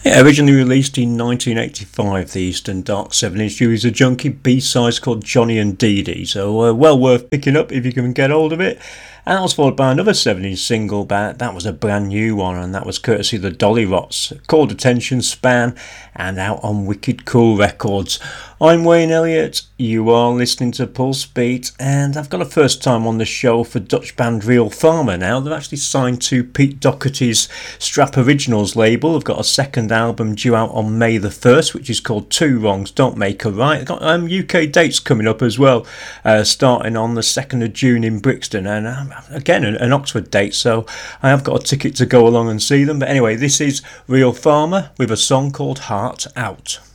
Yeah, originally released in 1985, the Eastern Dark 7-inch series of Junkie B-sides called Johnny and Dee Dee, so well worth picking up if you can get hold of it. And that was followed by another 7-inch single, but that was a brand new one, and that was courtesy of the Dolly Rots, called Attention Span, and out on Wicked Cool Records. I'm Wayne Elliott, you are listening to Pulse Beat, and I've got a first time on the show for Dutch band Real Farmer now. They're actually signed to Pete Doherty's Strap Originals label. They've got a second album due out on May the 1st, which is called Two Wrongs Don't Make a Right. They've got UK dates coming up as well, starting on the 2nd of June in Brixton, and again an Oxford date, so I have got a ticket to go along and see them. But anyway, this is Real Farmer with a song called Heart Out.